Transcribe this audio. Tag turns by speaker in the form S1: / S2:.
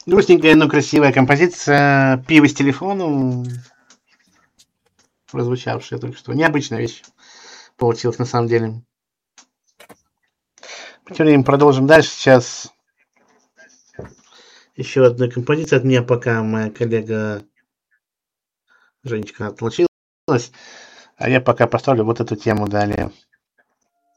S1: Грустненькая, но красивая композиция. Пиво с телефоном, прозвучавшая только что. Необычная вещь получилась на самом деле. Тем временем продолжим дальше. Сейчас еще одна композиция от меня, пока моя коллега Женечка отлучилась. А я пока поставлю вот эту тему далее.